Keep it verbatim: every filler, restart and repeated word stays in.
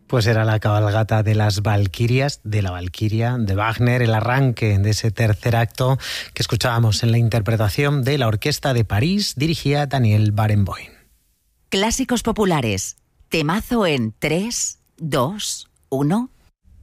Pues era la cabalgata de las Valquirias, de la Valquiria, de Wagner, el arranque de ese tercer acto que escuchábamos en la interpretación de la Orquesta de París, dirigía Daniel Barenboim. Clásicos populares, temazo en tres, dos, uno...